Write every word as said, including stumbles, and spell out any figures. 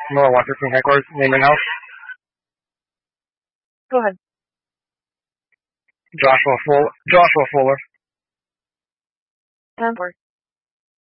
Noah Washington headquarters, name and house. Go ahead. Joshua Fuller. Joshua Fuller. ten four.